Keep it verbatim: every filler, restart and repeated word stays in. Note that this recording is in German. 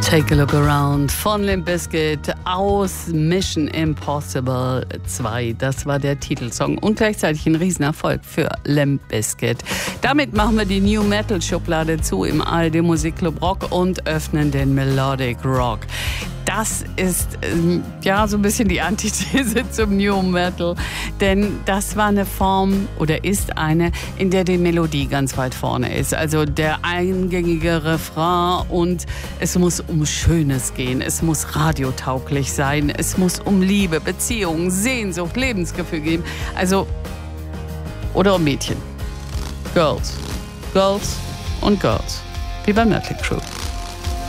Take a Look Around von Limp Bizkit aus Mission Impossible zwei. Das war der Titelsong und gleichzeitig ein Riesenerfolg für Limp Bizkit. Damit machen wir die New Metal Schublade zu im A R D Musikclub Rock und öffnen den Melodic Rock. Das ist ähm, ja so ein bisschen die Antithese zum New Metal, denn das war eine Form oder ist eine, in der die Melodie ganz weit vorne ist. Also der eingängige Refrain und es muss um Schönes gehen, es muss radiotauglich sein, es muss um Liebe, Beziehungen, Sehnsucht, Lebensgefühl gehen. Also, oder um Mädchen. Girls. Girls und Girls. Wie bei Mötley Crüe.